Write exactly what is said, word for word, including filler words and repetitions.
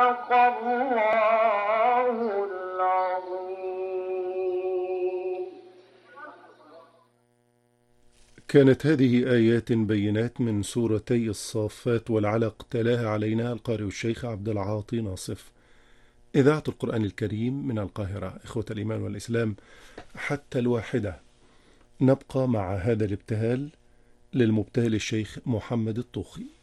صدق الله العظيم. كانت هذه آيات بينات من سورتي الصافات والعلق، تلاها علينا القارئ الشيخ عبد العاطي ناصف. إذاعة القرآن الكريم من القاهرة، إخوة الإيمان والإسلام، حتى الواحدة. نبقى مع هذا الابتهال للمبتهل الشيخ محمد الطوخي.